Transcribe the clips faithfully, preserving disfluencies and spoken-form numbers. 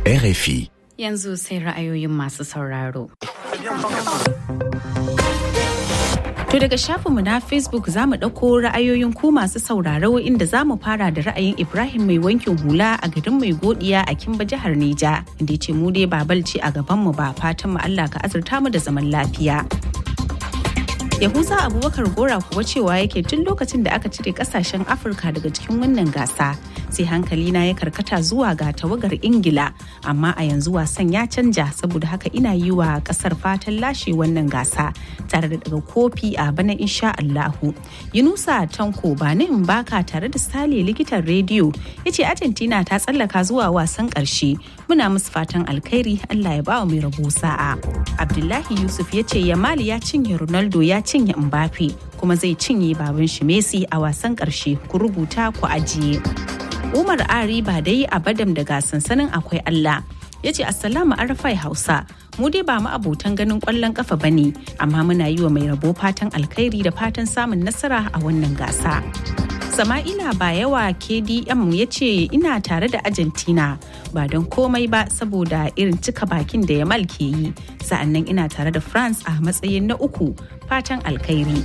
R F I. Yanzu sai ra'ayoyin masu sauraro. To daga shafinmu na Facebook za mu ɗauko ra'ayoyin ku masu sauraro inda za mu fara da ra'ayin Ibrahim mai wankin hula a garin mai godiya a Kimba jihar Neja. Inda ya ce mu dai ba balci a gabanmu ba, fatan mu Allah ka azurta mu da zaman lafiya. Yahuza Abubakar Gora kuwa cewa yake tun lokacin da aka cire kasashen Afirka daga cikin wannan gasa sai hankalina ya karkata zuwa ga tawagar Ingila, amma a yanzu wasan ya canja, saboda haka ina yi wa kasar fatan lashe wannan gasa tare da daga kofi a bana insha Allahu. Yunusa Tanko ba in baka tare da Sale likitan rediyo yace Argentina ta tsallaka zuwa wasan karshe, muna musu fatan alkhairi, Allah ya bawa mai rabo sa'a. Abdullahi Yusuf yace Yamal ya cinye Ronaldo ya cinye Mbappe kuma zai cinye baban shi Messi a wasan karshe, ku rubuta ku ajiye. Umar Ari ba dai a Badam daga sansanin akwai Allah ya ce Assalamu Arafai Hausa, mu dai ba mu abotan ganin kwallon kafa bane, amma muna yi wa mai rabo fatan alkhairi da fatan samun nasara a wannan gasa. Sama'ila Bayawa K D M ya ce ina tare da Argentina ba don komai ba saboda irin cika bakin da Yamal ke yi, sa'annan ina tare da France a matsayin na uku, fatan alkhairi.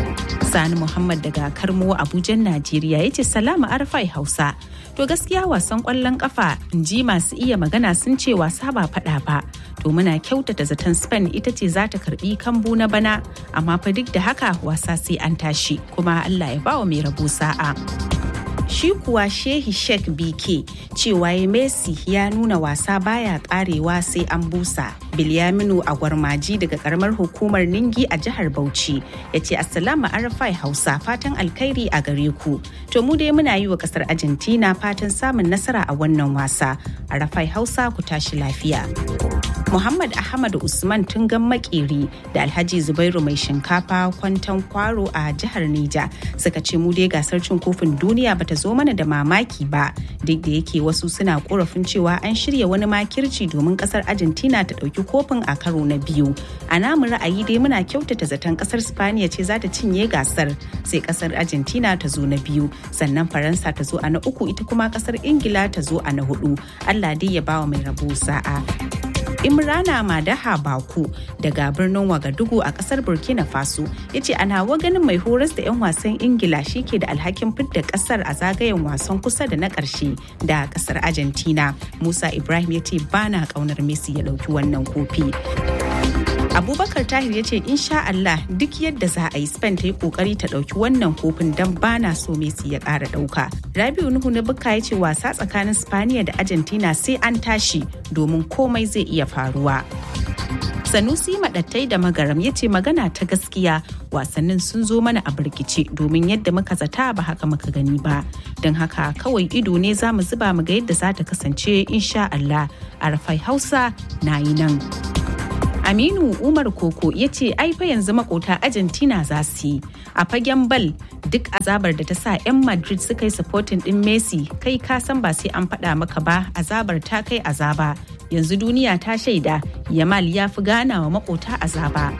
Sani Muhammad daga Karmo Abuja Najeriya ya ce Salamu Arfai Hausa. To gaskiya wasan kwallon kafa in ji masu iya magana sun ce wasa ba fada ba. To muna kyautata zaton Spain ita ce za ta karbi kambu na bana, amma fa duk da haka wasa sai an tashi, kuma Allah ya bawa mai rabo sa'a. Shi kuwa Shehi Sheikh B K cewa ya Messi ya nuna wasa baya karewa sai an busa. Bilyaminu a Gwarmaji daga karamar hukumar Ningi a jihar Bauchi ya ce Assalamu Arafai Hausa, fatan alkhairi a gare ku. To mu dai muna yi wa kasar Argentina fatan samun nasara a wannan wasa. Arafai Hausa ku tashi lafiya. Muhammad Ahmad Usman Tungan Makeri da Alhaji Zubairu mai shinkafa Kwantan Kwaro a jihar Neja suka ce mu dai gasar cin kofin duniya bata zo mana da mamaki ba, duk da yake wasu suna korafin cewa an shirya wani makirci domin kasar Argentina ta dauki kofin a karo na biyu. A namu ra'ayi dai muna kyautata zaton kasar Spaniya ce za ta cinye gasar, sai kasar Argentina ta zo na biyu, sannan Faransa ta zo a na uku, ita kuma kasar Ingila ta zo a na hudu. Allah dai ya bawa mai rabo sa'a. Imrana Madaha Baku daga birnin Wagadugu a kasar Burkina Faso ya ce ana wa ganin mai horas da 'yan wasan Ingila shi ke da alhakin fidda kasar a zagayen wasan kusa da na ƙarshe da kasar Argentina. Musa Ibrahim ya ce ba na ƙaunar Messi ya ɗauki wannan kofi. Abubakar Tahir ya ce insha Allah duk yadda za a yi Spain ta yi kokari ta dauki wannan kofin don bana so Messi ya kara dauka. Rabiu Nuhu na Bukka ya ce wasa tsakanin Spaniya da Argentina sai an tashi domin komai zai iya faruwa. Sanusi Madattai da Magaram ya ce magana ta gaskiya wasannin sun zo mana a birkice domin yadda muka zata ba haka muka gani ba. Don haka kawai ido ne za mu zuba mu ga yadda za ta kasance insha Allah. Arafai Hausa na yi nan. Aminu Umar Koko ya ce ai fa yanzu makota Argentina za su yi. A fagen bal duk azabar da ta sa 'yan Madrid suka yi supporting din Messi, kai ka san ba sai an faɗa maka ba, azabar ta kai azaba. Yanzu duniya ta shaida Yamal ya fi gana wa makota azaba.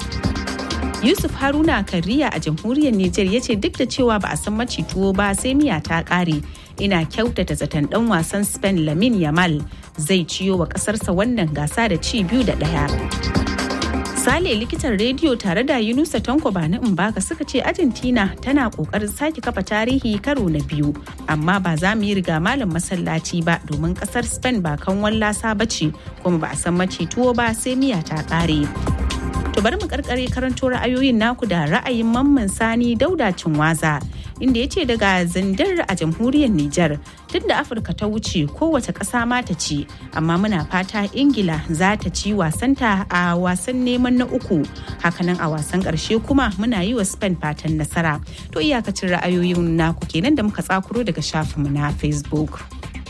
Yusuf Haruna Kariya a jamhuriyar Nijar ya ce duk da cewa ba a san maci tuwo ba sai miya ta ƙare. Ina kyautata zaton ɗan wasan Spain Lamine Yamal zai ciyo wa ƙasarsa wannan gasa da ci biyu da ɗaya. Sale likitan rediyo tare da Yunusa Tanko Bani Mbaka suka ce Argentina tana kokarin sake kafa tarihi karo na biyu, amma ba za mu yi riga malam masallaci ba domin kasar Spain ba kan wallasa bace, kuma ba a san mace tuwo ba sai miya ta kare. To bari mu karkare karanto ra'ayoyin naku da ra'ayin Mamman Sani Dauda Cinwaza, inda ya ce daga Zindar a jamhuriyar Nijar, duk da Afirka ta wuce kowace ƙasa ma ta ci, amma muna fata Ingila za ta ci wasanta a wasan neman na uku, hakanan a wasan ƙarshe kuma muna yi wa Spain fatan nasara. To iyakacin ra'ayoyin naku kenan da muka tsakuro daga shafinmu na Facebook.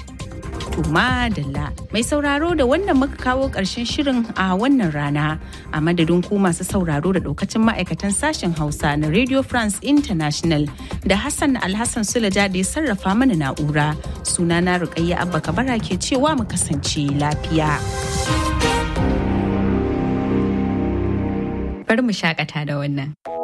Madalla mai sauraro da wannan muka kawo ƙarshen shirin a wannan rana, a madadin ku masu sauraro da ɗaukacin ma'aikatan sashen Hausa na Radio France International da Hassan Alhassan Sulaja da ya sarrafa mana na'ura, sunana Rukayya Abba Kabara ke cewa mu kasance lafiya. Bari mu shakata da wannan.